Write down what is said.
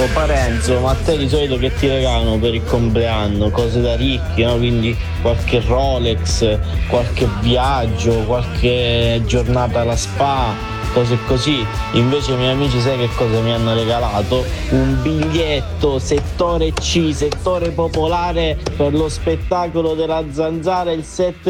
Oh Parenzo, ma a te di solito che ti regalano per il compleanno? Cose da ricchi, no? Quindi qualche Rolex, qualche viaggio, qualche giornata alla spa, cose così. Invece i miei amici sai che cosa mi hanno regalato? Un biglietto settore C, settore popolare per lo spettacolo della Zanzara il 7